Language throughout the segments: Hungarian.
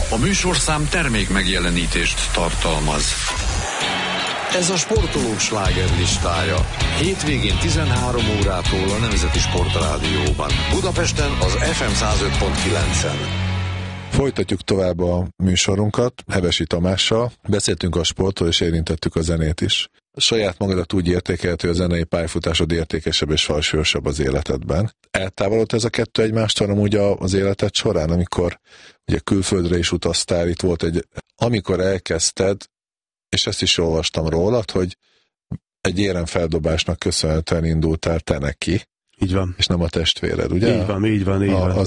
A műsorszám termék megjelenítést tartalmaz. Ez a sportolók slágerlistája. Hétvégén 13 órától a Nemzeti Sportrádióban. Budapesten az FM 105.9-en. Folytatjuk tovább a műsorunkat Hevesi Tamással. Beszéltünk a sportról, és érintettük a zenét is. Saját magadat úgy értékelhető, hogy a zenei pályafutásod értékesebb és falsúlyosabb az életedben. Eltávolodott ez a kettő egymástól amúgy az életed során, amikor ugye külföldre is utaztál, itt volt amikor elkezdted, és ezt is olvastam rólad, hogy egy éremfeldobásnak köszönhetően indultál te neki. Így van. És nem a testvéred, ugye? Így van.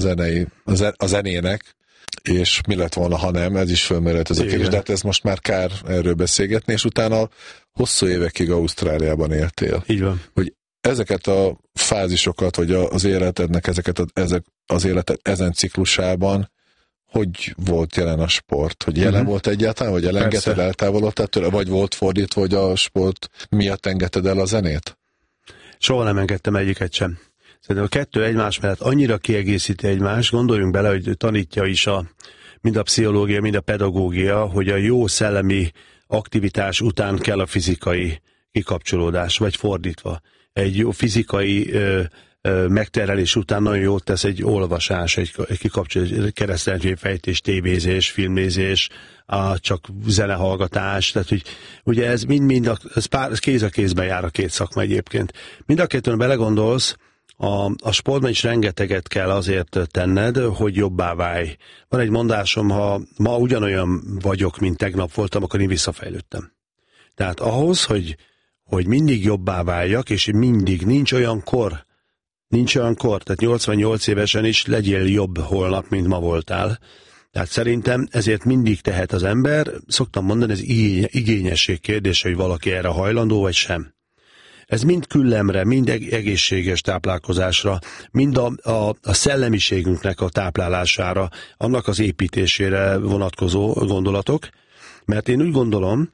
A zenének. És mi lett volna, ha nem? Ez is fölmerült ez a kérdés, de hát ez most már kár erről beszélgetni, és utána hosszú évekig Ausztráliában éltél. Így van. Hogy ezeket a fázisokat, vagy az életednek az életed ezen ciklusában hogy volt jelen a sport? Hogy jelen volt egyáltalán, vagy elengedted, eltávolodtál tőle, vagy volt fordítva, hogy a sport miatt engedted el a zenét? Soha nem engedtem egyiket sem. Szerintem a kettő egymás mellett annyira kiegészíti egymást, gondoljunk bele, hogy tanítja is mind a pszichológia, mind a pedagógia, hogy a jó szellemi aktivitás után kell a fizikai kikapcsolódás, vagy fordítva. Egy jó fizikai megterelés után nagyon jót tesz egy olvasás, egy kikapcsolódás, kereszténységfejtés, tévézés, filmnézés, csak zenehallgatás, tehát hogy ugye ez mind ez kéz a kézben jár a két szakma egyébként. Mind a kettőn belegondolsz, a sportban is rengeteget kell azért tenned, hogy jobbá válj. Van egy mondásom, ha ma ugyanolyan vagyok, mint tegnap voltam, akkor én visszafejlődtem. Tehát ahhoz, hogy mindig jobbá váljak, és mindig nincs olyan kor, tehát 88 évesen is legyél jobb holnap, mint ma voltál. Tehát szerintem ezért mindig tehet az ember, szoktam mondani, ez igényesség kérdése, hogy valaki erre hajlandó, vagy sem. Ez mind küllemre, mind egészséges táplálkozásra, mind a szellemiségünknek a táplálására, annak az építésére vonatkozó gondolatok, mert én úgy gondolom,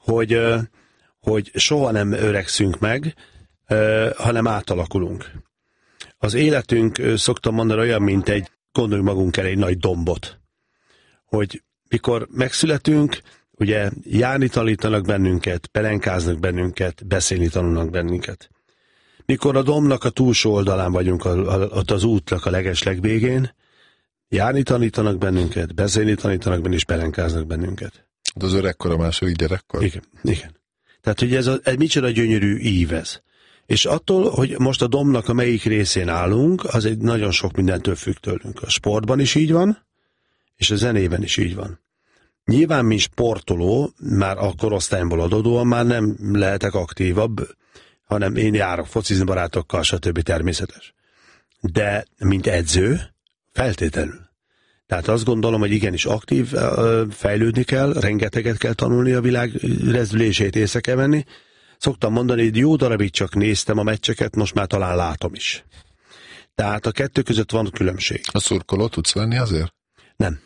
hogy soha nem öregszünk meg, hanem átalakulunk. Az életünk, szoktam mondani, olyan, mint gondoljunk magunk elé egy nagy dombot, hogy mikor megszületünk, ugye járni tanítanak bennünket, pelenkáznak bennünket, beszélni tanulnak bennünket. Mikor a dombnak a túlsó oldalán vagyunk, ott az útnak a legeslegvégén, járni tanítanak bennünket, beszélni tanítanak bennünket, és pelenkáznak bennünket. De az öregkor a második gyerekkor? Igen. Tehát, hogy ez micsoda gyönyörű ív ez. És attól, hogy most a dombnak a melyik részén állunk, az egy nagyon sok mindentől függ tőlünk. A sportban is így van, és a zenében is így van. Nyilván, mint sportoló, már a korosztályomból adódóan már nem lehetek aktívabb, hanem én járok focizni barátokkal, stb. Természetes. De, mint edző, feltétlenül. Tehát azt gondolom, hogy igenis aktív, fejlődni kell, rengeteget kell tanulni a világ rezdülését észre kell venni. Szoktam mondani, hogy jó darabig csak néztem a meccseket, most már talán látom is. Tehát a kettő között van különbség. A szurkoló tudsz lenni azért? Nem.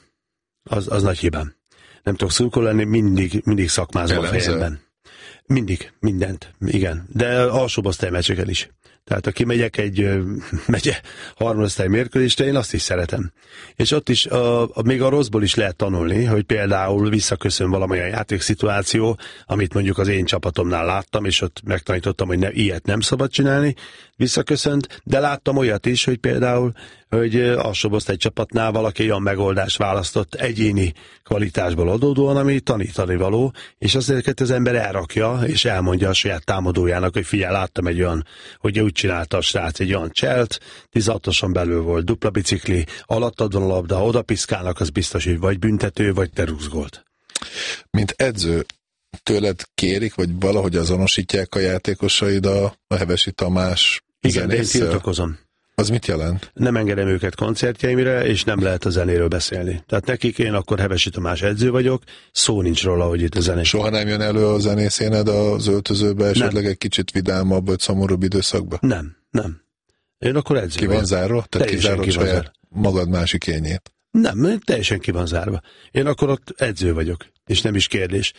Az nagy hibám. Nem tudok szurkolni, mindig szakmázom a fejemben. Mindig, mindent, igen. De alsóbb osztálymeccseken is. Tehát aki megyek egy megye harmadosztály mérkőzésre, én azt is szeretem. És ott is, még a rosszból is lehet tanulni, hogy például visszaköszön valamilyen játékszituáció, amit mondjuk az én csapatomnál láttam, és ott megtanítottam, hogy ilyet nem szabad csinálni, visszaköszönt, de láttam olyat is, hogy például, hogy alsóbb osztály csapatnál valaki olyan megoldást választott egyéni kvalitásból adódóan, ami tanítani való, és azért az ember elrakja, és elmondja a saját támadójának, hogy figyelj, láttam egy olyan, hogy úgy csinálta a srác egy olyan cselt, 16-oson belül volt dupla bicikli, alattad van a labda, oda piszkálnak, az biztos, hogy vagy büntető, vagy te rúgsz gólt. Mint edző, tőled kérik, vagy valahogy azonosítják a játékosaid a Hevesi Tamás zenésszel? Igen, én tiltakozom. Az mit jelent? Nem engedem őket koncertjeimre, és nem lehet a zenéről beszélni. Tehát nekik én akkor Hevesi Tamás edző vagyok, szó nincs róla, hogy itt a zenés. Soha nem jön elő a zenészéned az öltözőbe, esetleg egy kicsit vidámabb, vagy szomorúbb időszakban? Nem. Én akkor edző vagyok. Ki van zárva? Tehát kizárod saját magad másik ényét? Nem, teljesen ki van zárva. Én akkor ott edző vagyok, és nem is kérdés.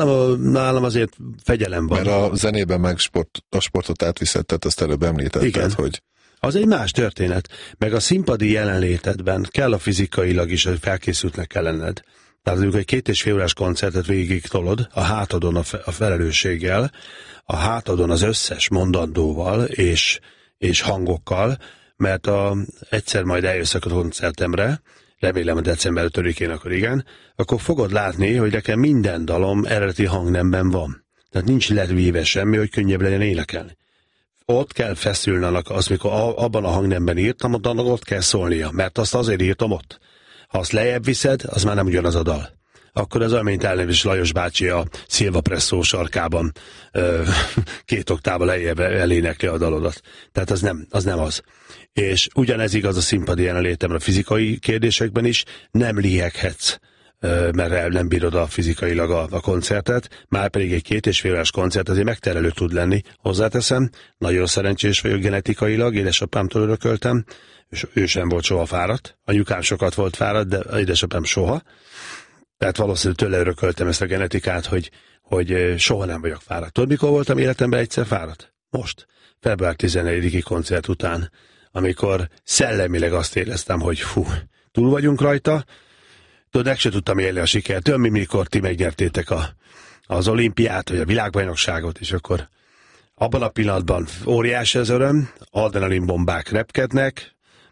Nálam azért fegyelem van. Mert a zenében meg a sportot átviszed, tehát azt előbb említetted, hogy... Az egy más történet, meg a színpadi jelenlétedben kell a fizikailag is, hogy felkészültnek kell lenned. Tehát amikor egy 2,5 órás koncertet végig tolod, a hátadon a felelősséggel, a hátadon az összes mondandóval és hangokkal, mert egyszer majd eljössz a koncertemre, remélem a december 5-én, akkor igen, akkor fogod látni, hogy nekem minden dalom eredeti hangnemben van. Tehát nincs ledvíve semmi, hogy könnyebb legyen énekelni. Ott kell feszülni annak, az, mikor abban a hangnemben írtam, annak ott kell szólnia, mert azt azért írtam ott. Ha azt lejjebb viszed, az már nem ugyanaz a dal. Akkor az olyan, mint elnézést Lajos bácsi a Silva Presszó sarkában 2 oktával lejjebb elénekli a dalodat. Tehát az nem az. És ugyanez igaz a színpadi jelenlétemre a fizikai kérdésekben is, nem liheghetsz, mert nem bírod a fizikailag a koncertet, már pedig egy 2,5 órás koncert azért megterelő tud lenni. Hozzáteszem, nagyon szerencsés vagyok genetikailag, édesapámtól örököltem, és ő sem volt soha fáradt. Anyukám sokat volt fáradt, de édesapám soha. Tehát valószínűleg tőle örököltem ezt a genetikát, hogy soha nem vagyok fáradt. Tudod, mikor voltam életemben egyszer fáradt? Most. Február 14-i koncert után, amikor szellemileg azt éreztem, hogy túl vagyunk rajta. Tudod, meg se tudtam élni a sikert. Tudod, mikor ti megnyertétek az olimpiát, vagy a világbajnokságot, és akkor abban a pillanatban óriási az öröm, adrenalinbombák repkednek,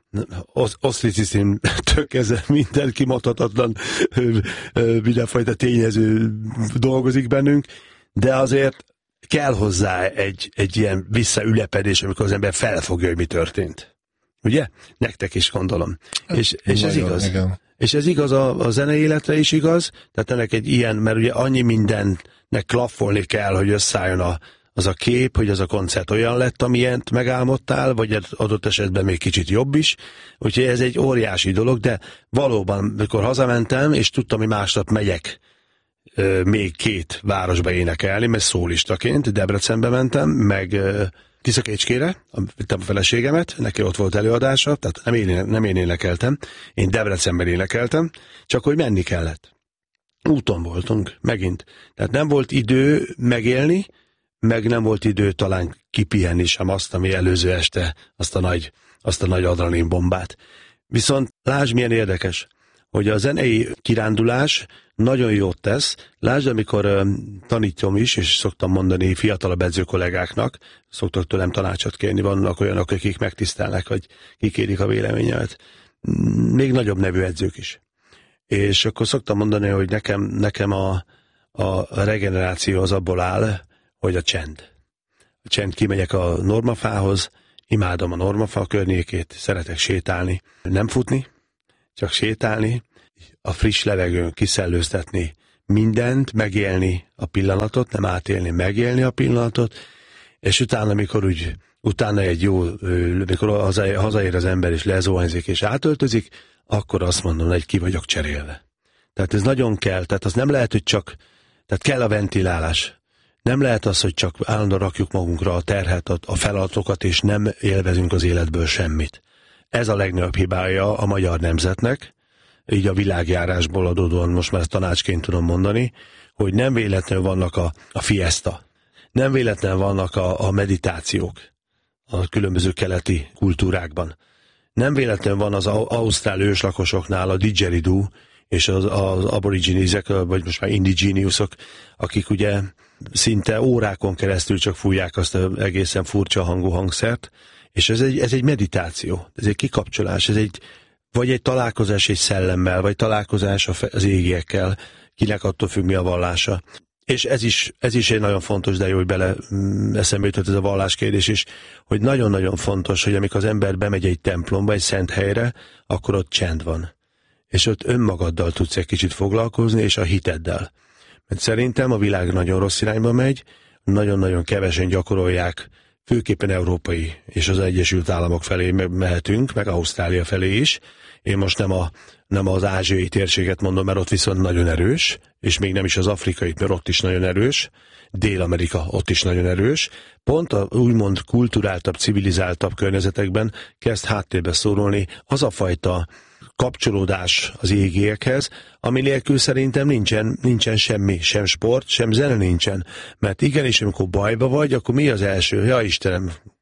osztricizm tökezze, minden kimondhatatlan mindenfajta tényező dolgozik bennünk, de azért kell hozzá egy ilyen visszaülepedés, amikor az ember felfogja, hogy mi történt. Ugye? Nektek is gondolom. És ez igaz. Igen. És ez igaz a zene életre is igaz, tehát ennek egy ilyen, mert ugye annyi mindennek klaffolni kell, hogy összeálljon az a kép, hogy az a koncert olyan lett, amilyent megálmodtál, vagy adott esetben még kicsit jobb is. Úgyhogy ez egy óriási dolog, de valóban, mikor hazamentem, és tudtam, hogy másnap megyek még 2 városba énekelni, mert szólistaként Debrecenbe mentem, meg Tiszakécskére, vittem a feleségemet, neki ott volt előadása, tehát nem én énekeltem, én Debrecenben énekeltem, csak hogy menni kellett. Úton voltunk, megint. Tehát nem volt idő megélni, meg nem volt idő talán kipihenni sem azt, ami előző este, azt a nagy adrenalinbombát. Viszont lásd, milyen érdekes, hogy a zenei kirándulás nagyon jót tesz. Lásd, amikor tanítom is, és szoktam mondani fiatalabb edző kollégáknak, szoktak tőlem tanácsot kérni, vannak olyanok, akik megtisztelnek, vagy kikérik a véleményemet. Még nagyobb nevű edzők is. És akkor szoktam mondani, hogy nekem a regeneráció az abból áll, hogy a csend. A csend, kimegyek a normafához, imádom a normafa környékét, szeretek sétálni, nem futni, csak sétálni, a friss levegőn kiszellőztetni mindent, megélni a pillanatot, nem átélni, megélni a pillanatot, és utána egy jó, mikor hazaér az ember és lezuhanyzik és átöltözik, akkor azt mondom, hogy ki vagyok cserélve. Tehát ez nagyon kell, tehát az nem lehet, hogy tehát kell a ventilálás. Nem lehet az, hogy csak állandóan rakjuk magunkra a terhet, a feladatokat, és nem élvezünk az életből semmit. Ez a legnagyobb hibája a magyar nemzetnek, így a világjárásból adódóan most már tanácsként tudom mondani, hogy nem véletlenül vannak a fiesta, nem véletlenül vannak a meditációk a különböző keleti kultúrákban. Nem véletlenül van az ausztrál őslakosoknál a didgeridoo és az aboriginisek, vagy most már indigeniusok, akik ugye szinte órákon keresztül csak fújják azt az egészen furcsa hangú hangszert, és ez egy meditáció, ez egy kikapcsolás, vagy egy találkozás egy szellemmel, vagy találkozás az égiekkel, kinek attól függ, mi a vallása. És ez is egy nagyon fontos, de jó, hogy eszembe jutott ez a valláskérdés is, hogy nagyon-nagyon fontos, hogy amikor az ember bemegy egy templomba, egy szent helyre, akkor ott csend van. És ott önmagaddal tudsz egy kicsit foglalkozni, és a hiteddel. Mert szerintem a világ nagyon rossz irányba megy, nagyon-nagyon kevesen gyakorolják, főképpen európai és az Egyesült Államok felé mehetünk, meg Ausztrália felé is. Én most nem az ázsiai térséget mondom, mert ott viszont nagyon erős, és még nem is az afrikai, mert ott is nagyon erős, Dél-Amerika ott is nagyon erős. Pont a úgymond kulturáltabb, civilizáltabb környezetekben kezd háttérbe szorulni az a fajta kapcsolódás az égiekhez, ami nélkül szerintem nincsen semmi, sem sport, sem zene nincsen. Mert igenis, amikor bajba vagy, akkor mi az első? Ja Istenem,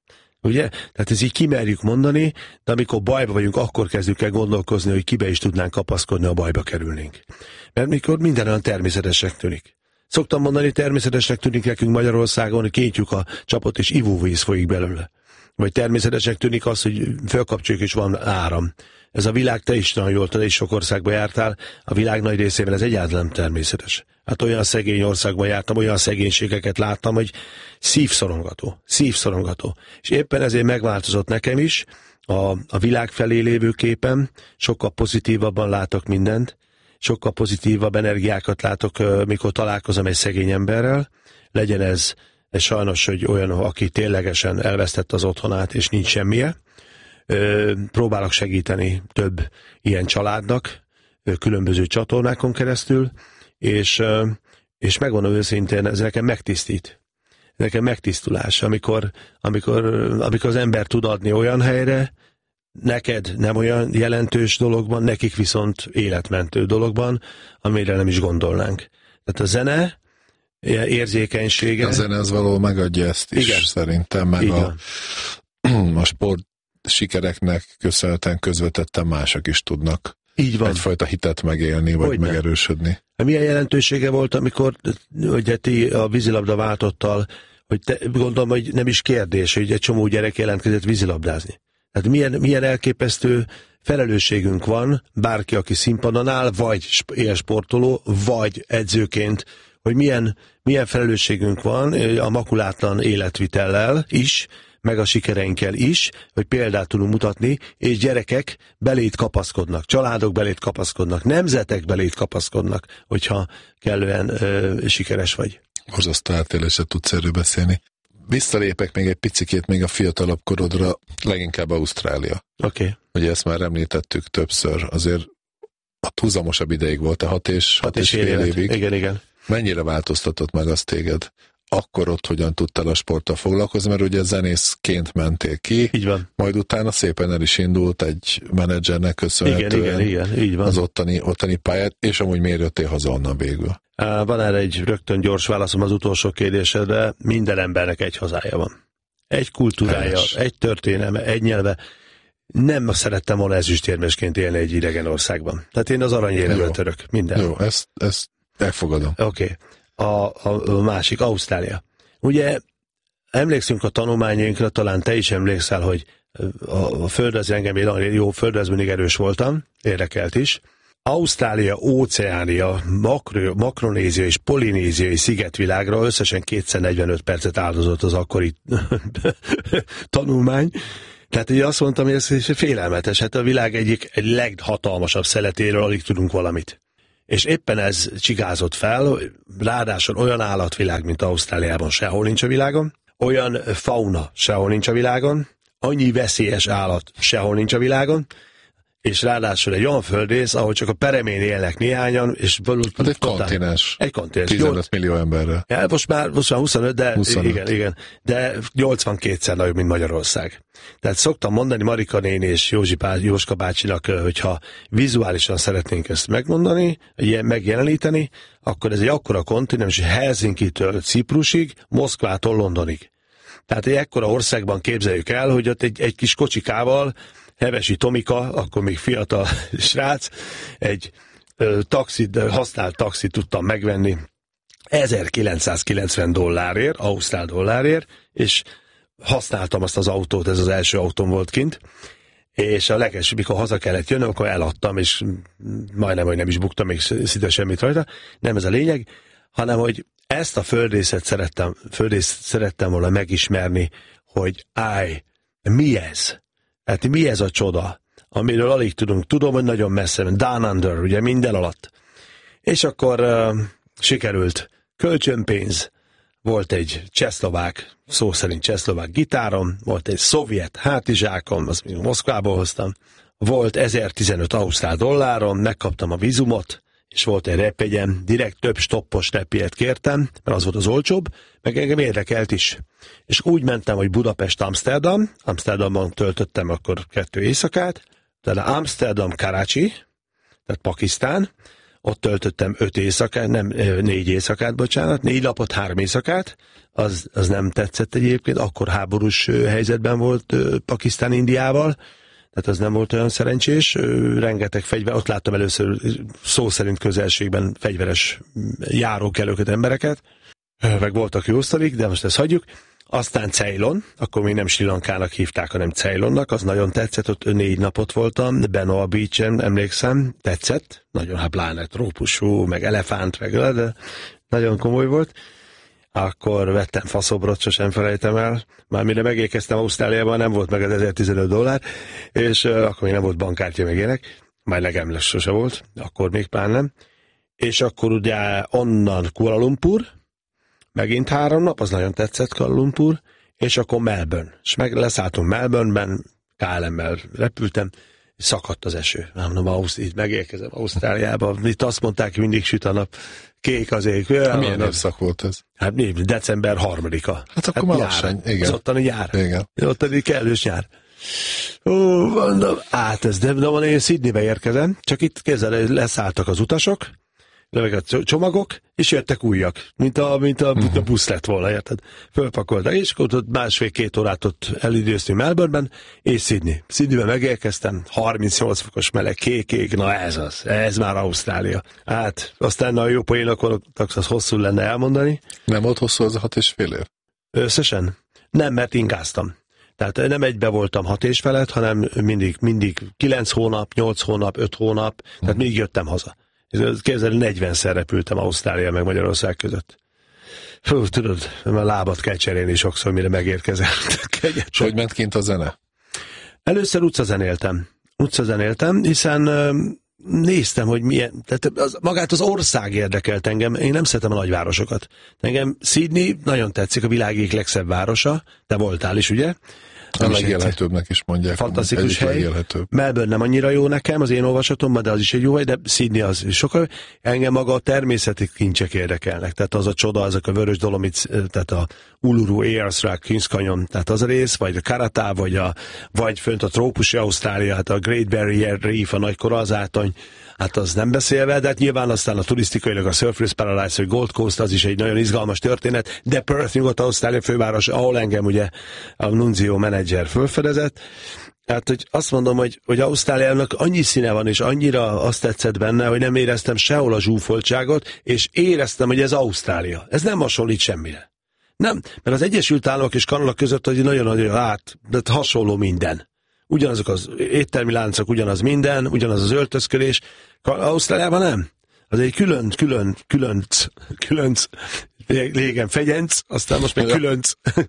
Ugye? Tehát ez így kimerjük mondani, de amikor bajba vagyunk, akkor kezdjük el gondolkozni, hogy kibe is tudnánk kapaszkodni, a bajba kerülnénk. Mert mikor minden olyan természetesnek tűnik. Szoktam mondani, természetesnek tűnik nekünk Magyarországon, hogy kinyitjuk a csapot, és ivóvíz folyik belőle. Vagy természetesnek tűnik az, hogy felkapcsoljuk, és van áram. Ez a világ, te is nagyon jól tudod, és sok országban jártál, a világ nagy részében ez egyáltalán nem természetes. Hát olyan szegény országban jártam, olyan szegénységeket láttam, hogy szívszorongató. És éppen ezért megváltozott nekem is a világ felé lévő képem, sokkal pozitívabban látok mindent, sokkal pozitívabb energiákat látok, mikor találkozom egy szegény emberrel, legyen ez sajnos, hogy olyan, aki ténylegesen elvesztette az otthonát, és nincs semmije. Próbálok segíteni több ilyen családnak, különböző csatornákon keresztül, és megmondom őszintén, ez nekem megtisztít. Nekem megtisztulás, amikor az ember tud adni olyan helyre, neked nem olyan jelentős dologban, nekik viszont életmentő dologban, amire nem is gondolnánk. Tehát a zene érzékenysége. A zene az valahol megadja ezt is, igen. Szerintem, meg a sport sikereknek köszönhetően közvetetten mások is tudnak így van. Egyfajta hitet megélni, vagy hogyne. Megerősödni. Milyen jelentősége volt, amikor ugye ti a vízilabda váltottal, hogy gondolom, hogy nem is kérdés, hogy egy csomó gyerek jelentkezett vízilabdázni. Tehát milyen elképesztő felelősségünk van, bárki, aki színpadon áll, vagy élsportoló, vagy edzőként, hogy milyen felelősségünk van a makulátlan életvitellel is, meg a sikereinkkel is, hogy példát tudunk mutatni, és gyerekek belét kapaszkodnak, családok belét kapaszkodnak, nemzetek belét kapaszkodnak, hogyha kellően sikeres vagy. Horzasztó átélésre tudsz erről beszélni. Visszalépek még egy picikét még a fiatalabb korodra, leginkább Ausztrália. Oké. Ugye ezt már említettük többször, azért húzamosabb ideig volt, 6 és fél évig. Igen. Mennyire változtatott meg azt téged? Akkor ott hogyan tudtál a sporttal foglalkozni, mert ugye zenészként mentél ki, így van. Majd utána szépen el is indult egy menedzsernek köszönhetően igen, így van. Az ottani pályát, és amúgy miért jöttél haza onnan végül? Van erre egy rögtön gyors válaszom az utolsó kérdésedre, minden embernek egy hazája van. Egy kultúrája, helyes. Egy történelme, egy nyelve. Nem szerettem volna ezüstérmesként élni egy idegen országban. Tehát én az aranyéremre török, minden. Jó, ezt elfogadom. Oké. A másik, Ausztrália. Ugye emlékszünk a tanulmányainkra, talán te is emlékszel, hogy a földrajz engem jó földrajz, mindig erős voltam, érdekelt is. Ausztrália, Óceánia, Makronézia és Polinéziai szigetvilágra összesen 245 percet áldozott az akkori tanulmány. Tehát ugye azt mondtam, hogy ez félelmetes, hát a világ egy leghatalmasabb szeletéről alig tudunk valamit. És éppen ez csigázott fel, ráadásul olyan állatvilág, mint Ausztráliában sehol nincs a világon, olyan fauna sehol nincs a világon, annyi veszélyes állat sehol nincs a világon, és ráadásul egy olyan földrész, ahol csak a peremén élnek néhányan, és hát egy kontinens. 15 millió emberre. Ja, most már 25, de 25. Igen, de 82-szer nagyobb, mint Magyarország. Tehát szoktam mondani Marika néni és Jóska bácsinak, hogyha vizuálisan szeretnénk ezt megmondani, megjeleníteni, akkor ez egy akkora kontinens, Helsinkitől Ciprusig, Moszkvától Londonig. Tehát egy ekkora országban képzeljük el, hogy ott egy kis kocsikával Hevesi Tomika, akkor még fiatal srác, egy használt taxit tudtam megvenni $1990, ausztrál dollárért, és használtam azt az autót, ez az első autóm volt kint, és a mikor haza kellett jönnöm, akkor eladtam, és majdnem, hogy nem is buktam még szinte semmit rajta. Nem ez a lényeg, hanem, hogy ezt a földrészt szerettem volna megismerni, hogy mi ez? Hát mi ez a csoda, amiről alig tudunk. Tudom, hogy nagyon messze, Down Under, ugye minden alatt. És akkor sikerült kölcsönpénz, volt egy csehszlovák, szó szerint csehszlovák gitárom, volt egy szovjet hátizsákom, azt még Moszkvából hoztam, volt 1015 ausztrál dollárom, megkaptam a vízumot, és volt egy repjegyem, direkt több stoppos repjegyet kértem, mert az volt az olcsóbb, meg engem érdekelt is. És úgy mentem, hogy Budapest-Amsterdam, Amsterdamban töltöttem akkor 2 éjszakát, tehát Amsterdam-Karachi, tehát Pakisztán, ott töltöttem 4 éjszakát, 4 napot, 3 éjszakát, az nem tetszett egyébként, akkor háborús helyzetben volt Pakisztán Indiával, tehát az nem volt olyan szerencsés, rengeteg fegyver, ott láttam először szó szerint közelségben fegyveres járókelőket, embereket, meg voltak jó sztorik, de most ezt hagyjuk. Aztán Ceylon, akkor még nem Sri Lankának hívták, hanem Ceylonnak, az nagyon tetszett, ott 4 napot voltam, Benoa Beach-en, emlékszem, tetszett, nagyon pláne trópusú, meg elefánt, meg de nagyon komoly volt. Akkor vettem faszobrot, sosem felejtem el, már mire megérkeztem Ausztráliában, nem volt meg az $1015, és akkor még nem volt bankkártya, meg ilyenek, majd legemles sose volt, akkor még pláne nem. És akkor ugye onnan Kuala Lumpur, megint 3 nap, az nagyon tetszett Kuala Lumpur, és akkor Melbourne. És leszálltunk Melbourneben, KLM-mel repültem, és szakadt az eső. Mondom, itt megérkezem Ausztráliába. Itt azt mondták, mindig süt a nap, kék az ég. Milyen évszak volt ez? Hát december 3-a. Hát akkor már lassan, igen. Az ottani nyár. Igen. Ottani kellős nyár. Mondom, ez nem van, én Sydneybe érkezem, csak itt kézzel leszálltak az utasok, meg a csomagok, és jöttek újak, mint a busz lett volna, érted? Fölpakoltak, és akkor ott 1,5-2 órát ott elidőztünk Melbourneben, és Sydneyben megérkeztem, 38 fokos meleg, kék, na ez már Ausztrália. Hát, aztán a jó poénok, az hosszú lenne elmondani. Nem volt hosszú az a 6,5 év? Összesen? Nem, mert ingáztam. Tehát nem egybe voltam 6 és felett, hanem mindig 9 hónap, 8 hónap, 5 hónap, tehát mindig jöttem haza. Képzelni 40-szer repültem Ausztrália meg Magyarország között. Fú, tudod, már lábat kell cserélni sokszor, mire megérkezel. És hogy ment kint a zene? Először utcazenéltem, hiszen néztem, hogy milyen, tehát magát az ország érdekelt engem, én nem szeretem a nagyvárosokat. Engem Sydney nagyon tetszik, a világ egyik legszebb városa, te voltál is, ugye? A legélhetőbbnek is mondják. Fantasztikus hely. Melbourne nem annyira jó nekem, az én olvasatomban, de az is egy jó hely, de Sydney az sokkal. Engem maga a természeti kincsek érdekelnek. Tehát az a csoda, azok a vörös dolomit, tehát a Uluru, Ayers Rock, Kings Canyon, tehát az a rész, vagy a Karatá, vagy fönt a trópusi Ausztrália, hát a Great Barrier Reef, a nagy korallzátony, hát az nem beszélve, de hát nyilván aztán a turisztikailag a Surfers Paradise vagy Gold Coast az is egy nagyon izgalmas történet, de Perth, Nyugat-Ausztrália főváros, ahol engem ugye a Nunzio menedzser fölfedezett. Hát, hogy azt mondom, hogy Ausztráliának annyi színe van, és annyira azt tetszett benne, hogy nem éreztem sehol a zsúfoltságot, és éreztem, hogy ez Ausztrália. Ez nem hasonlít semmire. Nem, mert az Egyesült Államok és Kanada között hogy nagyon-nagyon hasonló minden. Ugyanazok az éttermi láncok, ugyanaz minden, ugyanaz az öltözködés. Ausztráliában nem. Az egy különc, régen fegyenc, aztán most meg különc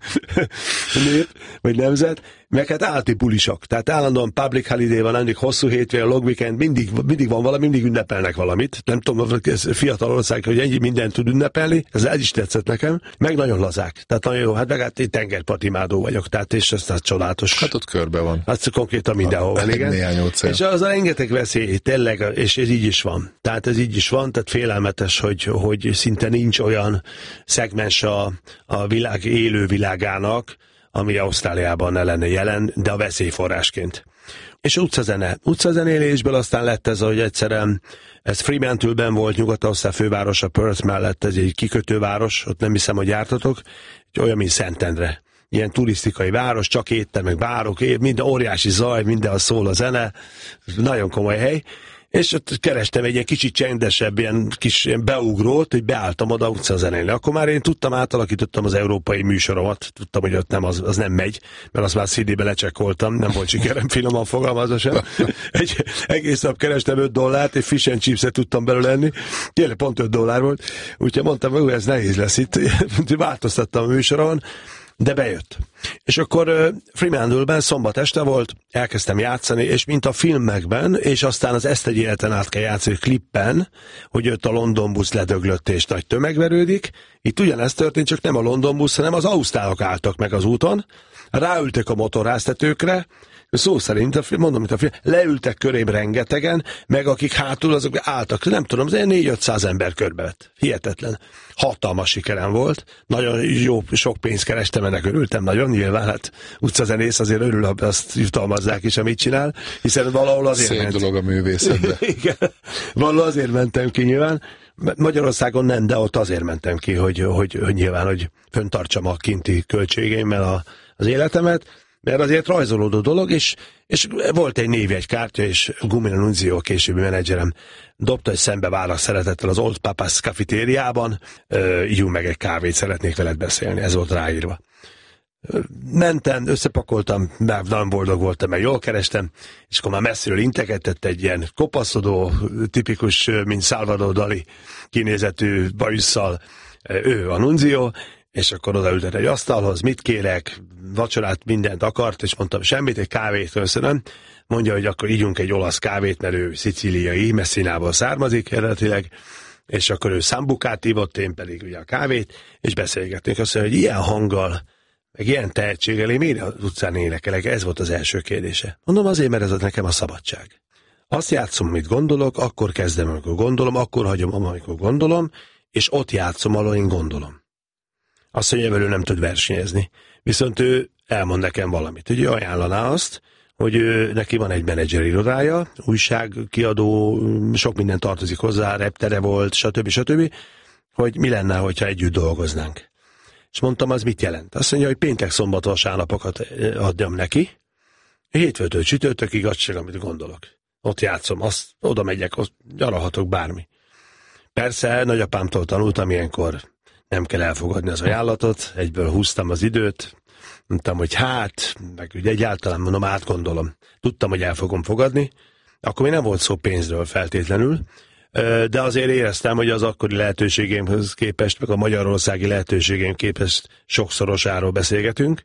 nép, vagy nemzet, meg hát állati bulisok. Tehát állandóan public holiday van, mindig hosszú hétvége, long weekend, mindig van valami, mindig ünnepelnek valamit. Nem tudom, ez fiatal ország, hogy ennyi mindent tud ünnepelni, ez is tetszett nekem, meg nagyon lazák. Tehát nagyon jó, hát meg hát én tengerpartimádó vagyok, tehát és ez csodálatos. Hát ott körbe van. Hát konkrétan mindenhol van, igen. Néhány óceán. És az a rengeteg veszély, tényleg, és ez így is van. Tehát ez így is van, tehát félelmetes, hogy szinte nincs olyan szegmens a világ élő világának, ami Ausztráliában ne lenne jelen, de a veszélyforrásként. És utcazenélésből aztán lett ez, hogy egyszerűen ez Fremantle-ben volt, Nyugat-Ausztrál fővárosa, Perth mellett, ez egy kikötőváros, ott nem hiszem, hogy jártatok, olyan, mint Szentendre. Ilyen turisztikai város, csak éttermek, bárok, minden óriási zaj, mindenhol szól a zene, nagyon komoly hely. És ott kerestem egy ilyen kicsit csendesebb, ilyen kis beugrót, hogy beálltam oda utcazenélni. Akkor már én átalakítottam az európai műsoromat, tudtam, hogy ott nem, az nem megy, mert azt már CD-be lecsekkoltam, nem volt sikerem, finoman fogalmazva sem. Egész nap kerestem $5, és fish and chips-et tudtam belőle enni, tényleg pont $5 volt, úgyhogy mondtam, hogy ez nehéz lesz itt, változtattam a műsoron, de bejött. És akkor Fremantle-ben szombat este volt, elkezdtem játszani, és mint a filmekben, és aztán az Ezt egy életen át kell játszani klippen, hogy jött a London busz, ledöglött és nagy tömeg verődik. Itt ugyanezt történt, csak nem a London busz, hanem az ausztrálok álltak meg az úton, ráültek a motorháztetőkre, szó szerint, mondom, mint a film, leültek körém rengetegen, meg akik hátul azok álltak, nem tudom, 400-500 ember körbevett. Hihetetlen. Hatalmas sikerem volt. Nagyon jó, sok pénzt kerestem, ennek örültem nagyon, nyilván, hát utcazenész azért örül, ha azt jutalmazzák is, amit csinál, hiszen valahol azért szép dolog a művészetben. Igen, valahol azért mentem ki nyilván. Magyarországon nem, de ott azért mentem ki, hogy nyilván, hogy fenntartsam a kinti költségeimmel az életemet, mert azért rajzolódó dolog, és volt egy névjegykártya, és Gumina Nunzio, későbbi menedzserem, dobta egy szembevállás szeretettel az Old Papa's Cafetériában, ígyunk meg egy kávét, szeretnék veled beszélni, ez volt ráírva. Mentem, összepakoltam, nagyon boldog voltam, mert jól kerestem, és akkor már messziről integetett egy ilyen kopaszodó, tipikus, mint Salvador Dali kinézetű bajusszal, ő a Nunzio, és akkor odaültett egy asztalhoz, mit kérek, vacsorát, mindent akart, és mondtam, semmit, egy kávét köszönöm. Mondja, hogy akkor ígyunk egy olasz kávét, mert ő szicíliai, Messinából származik eredetileg, és akkor ő szambukát ívott, én pedig ugye a kávét, és beszélgettünk. Azt mondja, hogy ilyen hanggal, meg ilyen tehetséggel, én miért az utcán énekelek? Ez volt az első kérdése. Mondom, azért, mert ez nekem a szabadság. Azt játszom, amit gondolok, akkor kezdem, amikor gondolom, akkor hagyom, amikor gondolom, és ott játszom, ahol én gondolom. Azt mondja, hogy ő nem tud versenyezni. Viszont ő elmond nekem valamit. Ugye ajánlaná azt, hogy neki van egy menedzser irodája, újságkiadó, sok minden tartozik hozzá, reptere volt, stb. Hogy mi lenne, hogyha együtt dolgoznánk. És mondtam, az mit jelent? Azt mondja, hogy péntek, szombat, vasárnapokat adjam neki, hétfőtől csütörtökig azt csak, amit gondolok. Ott játszom, oda megyek, ott gyaralhatok bármi. Persze, nagyapámtól tanultam ilyenkor, nem kell elfogadni az ajánlatot, egyből húztam az időt, mondtam, hogy meg ugye egyáltalán mondom, átgondolom. Tudtam, hogy el fogom fogadni, akkor még nem volt szó pénzről feltétlenül, de azért éreztem, hogy az akkori lehetőségeimhez képest, meg a magyarországi lehetőségeim képest sokszorosáról beszélgetünk,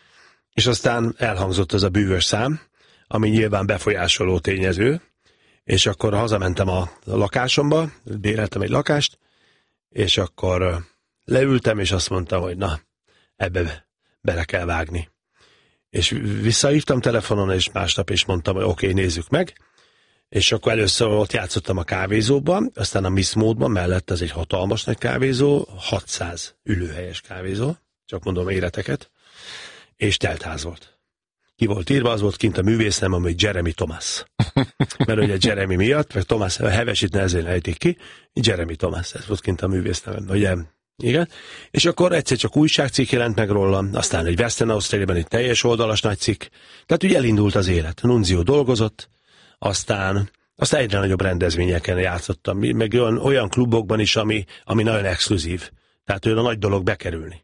és aztán elhangzott az a bűvös szám, ami nyilván befolyásoló tényező, és akkor hazamentem a lakásomba, béreltem egy lakást, és akkor leültem, és azt mondtam, hogy na, ebbe bele kell vágni. És visszahívtam telefonon, és másnap is mondtam, hogy oké, nézzük meg. És akkor először ott játszottam a kávézóban, aztán a Miss Módban, mellett ez egy hatalmas nagy kávézó, 600 ülőhelyes kávézó, csak mondom méreteket, és teltház volt. Ki volt írva, az volt kint a művésznem, hogy Jeremy Thomas. Mert ugye Jeremy miatt, meg Thomas, Hevesít nehezen ejtik ki, Jeremy Thomas, ez volt kint a művésznem, ugye. Igen, és akkor egyszer csak újságcikk jelent meg rólam, aztán egy Western Australiában egy teljes oldalas nagy cikk, tehát ugye elindult az élet. Nunzio dolgozott, aztán egyre nagyobb rendezvényeken játszottam, meg olyan klubokban is, ami nagyon exkluzív, tehát olyan nagy dolog bekerülni.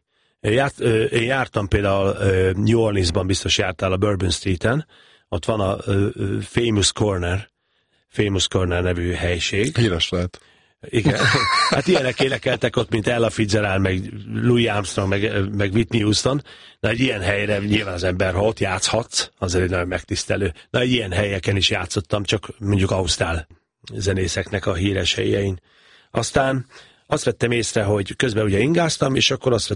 Én jártam például New Orleansban, biztos jártál a Bourbon Streeten, ott van a Famous Corner nevű helység. Híres lehet. Igen, hát ilyenek énekeltek ott, mint Ella Fitzgerald, meg Louis Armstrong, meg Whitney Houston. Na egy ilyen helyre nyilván az ember, ha ott játszhatsz, az egy nagyon megtisztelő. Na egy ilyen helyeken is játszottam, csak mondjuk ausztrál zenészeknek a híres helyein. Aztán azt vettem észre, hogy közben ugye ingáztam, és akkor azt